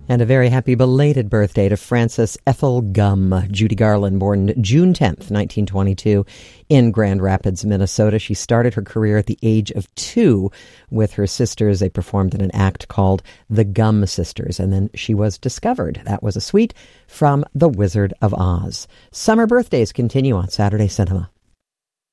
And a very happy belated birthday to Frances Ethel Gumm. Judy Garland, born June 10th, 1922, in Grand Rapids, Minnesota. She started her career at the age of 2 with her sisters. They performed in an act called The Gumm Sisters, and then she was discovered. That was a suite from The Wizard of Oz. Summer birthdays continue on Saturday Cinema.